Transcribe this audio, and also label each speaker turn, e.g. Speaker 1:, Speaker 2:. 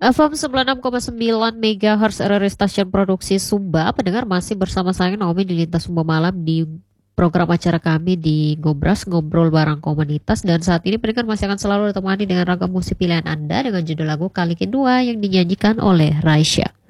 Speaker 1: FM 96,9 MHz RRI Stasiun Produksi Sumba. Pendengar masih bersama saya Naomi di Lintas Sumba Malam di program acara kami di Ngobras, Ngobrol Barang Komunitas. Dan saat ini pendengar masih akan selalu ditemani dengan ragam musik pilihan Anda dengan judul lagu Kali Kedua yang dinyanyikan oleh Raisya.